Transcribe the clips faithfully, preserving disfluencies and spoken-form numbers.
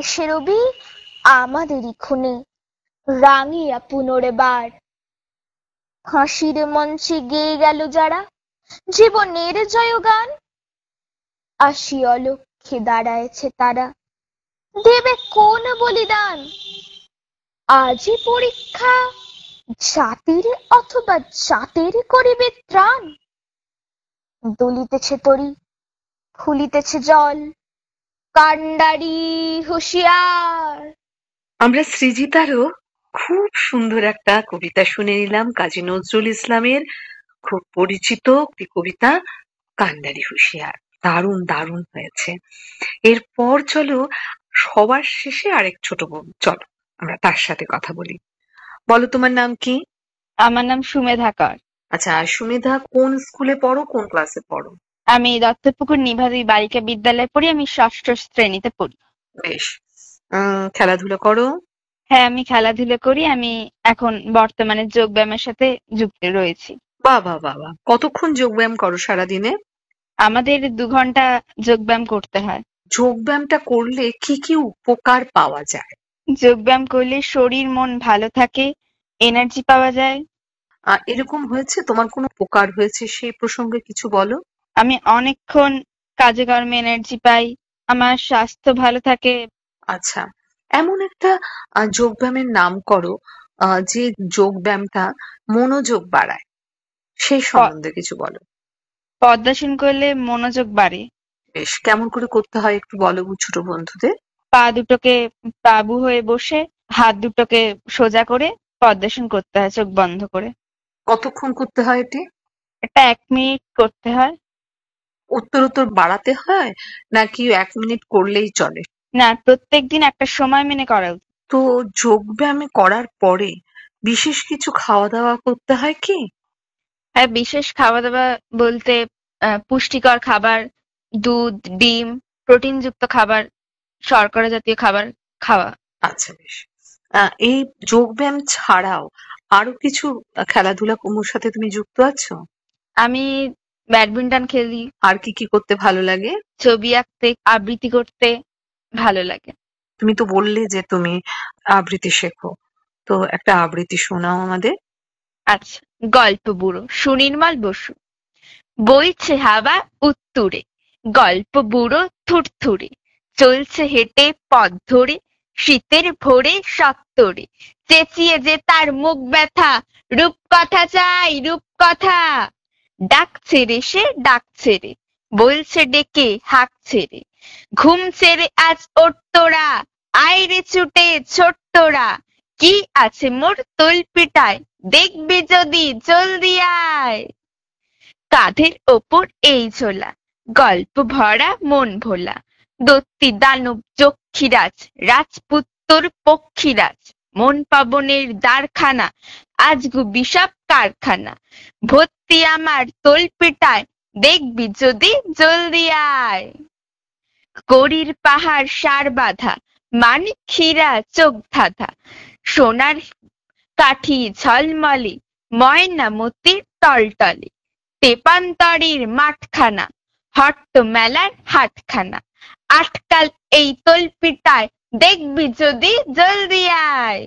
এসে রবি আমাদেরই খুনে রাঙিয়া পুনরেবার। হাসির মঞ্চে গেয়ে গেল যারা জীবনের জয়গান, আসি অলক্ষে দাঁড়ায়েছে তারা দেবে কোন বলিদান। আজই পরীক্ষা জাতির অথবা জাতের করিবে ত্রাণ। দলিতেছে তরি ফুলিতেছে জল, কান্ডারি হুঁশিয়ার। আমরা সৃজিতারও খুব সুন্দর একটা কবিতা শুনে নিলাম, কাজী নজরুল ইসলামের খুব পরিচিত একটি কবিতা কান্ডারি হুঁশিয়ার। দারুণ দারুণ হয়েছে। এরপর চলো সবার শেষে আরেক ছোট বোন, চলো আমরা তার সাথে কথা বলি। বলো তোমার নাম কি? আমার নাম সুমেধা কর। আচ্ছা সুমেধা, কোন স্কুলে পড়ো, কোন ক্লাসে পড়ো? আমি দত্তপুকুর নিভাবী বালিকা বিদ্যালয়ে পড়ি, আমি ষষ্ঠ শ্রেণীতে পড়ি। বেশ। উম খেলাধুলো করো? হ্যাঁ, আমি খেলাধুলো করি। আমি এখন বর্তমানে যোগ ব্যায়ামের সাথে যুক্ত রয়েছি। বাহ বাহ বাহ বাহ। কতক্ষণ যোগ ব্যায়াম করো সারাদিনে? আমাদের দু ঘন্টা যোগ ব্যায়াম করতে হয়। যোগ ব্যায়ামটা করলে কি কি উপকার পাওয়া যায়? যোগ ব্যায়াম করলে শরীর মন ভালো থাকে, এনার্জি পাওয়া যায়। আহ এরকম হয়েছে তোমার কোনো উপকার হয়েছে, সেই প্রসঙ্গে কিছু বলো। আমি অনেকক্ষণ কাজে কর্মে এনার্জি পাই, আমার স্বাস্থ্য ভালো থাকে। আচ্ছা, এমন একটা আহ, যোগ ব্যায়ামের নাম করো আহ, যে যোগ ব্যায়ামটা মনোযোগ বাড়ায়, সেই সম্বন্ধে কিছু বলো। পদ্মাসন করলে মনোযোগ বাড়ে। বেশ, কেমন করে করতে হয় একটু বলো ছোট বন্ধুদের। পা দুটোকে তাঁবু হয়ে বসে হাত দুটোকে সোজা করে পদ্মাসন করতে হয় চোখ বন্ধ করে। কতক্ষণ করতে হয় এটি? এটা এক মিনিট করতে হয়। উত্তরোত্তর বাড়াতে হয় নাকি এক মিনিট করলেই চলে? না, প্রত্যেকদিন একটা সময় মেনে করা উচিত। তো যোগ ব্যায়াম করার পরে বিশেষ কিছু খাওয়া দাওয়া করতে হয় কি? হ্যাঁ, বিশেষ খাওয়া দাওয়া বলতে আহ, পুষ্টিকর খাবার, দুধ, ডিম, প্রোটিনযুক্ত খাবার, শর্করা জাতীয় খাবার খাওয়া। আচ্ছা বেশ। আহ, এই যোগ ব্যায়াম ছাড়াও আরো কিছু খেলাধুলা কোনোর সাথে তুমি যুক্ত আছো? আমি ব্যাডমিন্টন খেলি। আর কি কি করতে ভালো লাগে? ছবি আঁকতে, আবৃত্তি করতে ভালো লাগে। তুমি তো বললে যে তুমি আবৃত্তি শেখো, তো একটা আবৃত্তি শোনাও আমাদের। আচ্ছা, গল্প বুড়ো সুনির্মল বসু। বইছে হাওয়া উত্তুরে, গল্প বুড়ো থুরথুরে, চলছে হেঁটে পথ ধরে, শীতের ভোরে সত্তরে, চেঁচিয়ে যে তার মুখ ব্যথা, রূপকথা চাই রূপকথা। ডাকছে রে সে ডাকছে রে, বলছে ডেকে হাঁকছে রে, ঘুম ছেড়ে আজ ওঠতোরা, আয় রে ছুটে ছোট্টরা, কি আছে মোর তলপিটায়, দেখবি যদি জলদি আয়। কাঁধের ওপর এই ঝোলা, গল্প ভরা মন ভোলা, দত্তি দানব যক্ষীরাজ, রাজপুত্তর পক্ষীরাজ, মন পাবনের দ্বারখানা, আজগু বিষাব কারখানা, ভর্তি আমার তলপিটায়, দেখবি যদি জলদি আয়। গড়ির পাহাড় সার বাঁধা, মানিক হীরা চোখ ধাঁধা, সোনার কাঠি ঝলমলে, ময়না মতির টলটলে, তেপান্তরের মাঠখানা, হট্ট মেলার হাটখানা, আটকাল এই তলপিটায়, দেখবি যদি জলদি আয়।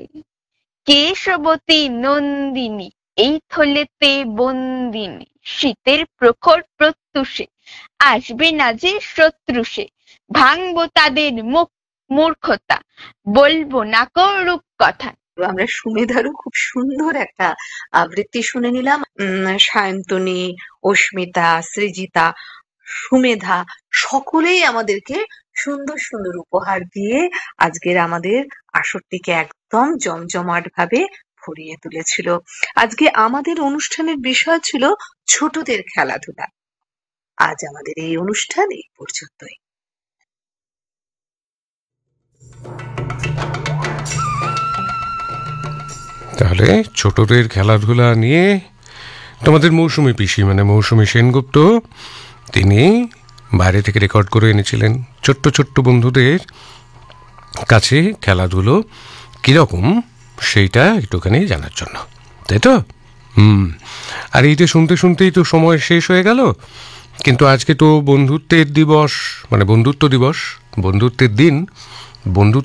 কেশবতী নন্দিনী, এই থলেতে বন্দিনী, শীতের প্রখর প্রত্যুষে, আসবে না যে শত্রুষে, ভাঙবো তাদের মুখ মূর্খতা, বলবো না কো রূপকথা। আমরা সুমেধারও খুব সুন্দর একটা আবৃত্তি শুনে নিলাম। উম সায়ন্তনী, অস্মিতা, সৃজিতা, সুমেধা সকলেই আমাদেরকে সুন্দর সুন্দর উপহার দিয়ে আজকের আমাদের আসরটিকে একদম জমজমাট ভাবে ভরিয়ে তুলেছিল। আজকে আমাদের অনুষ্ঠানের বিষয় ছিল ছোটদের খেলাধুলা। আজ আমাদের এই অনুষ্ঠান এই পর্যন্তই। তাহলে ছোটদের খেলাধুলা নিয়ে তোমাদের মৌসুমী পিসি মানে মৌসুমী সেনগুপ্ত তিনি বাইরে থেকে রেকর্ড করে এনেছিলেন ছোট্ট ছোট্ট বন্ধুদের কাছে খেলাধুলো কীরকম সেইটা একটুখানি জানার জন্য, তাই তো? হুম আর এইটা শুনতে শুনতেই তো সময় শেষ হয়ে গেল। কিন্তু আজকে তো বন্ধুত্বের দিবস, মানে বন্ধুত্ব দিবস, বন্ধুত্বের দিন। বন্ধু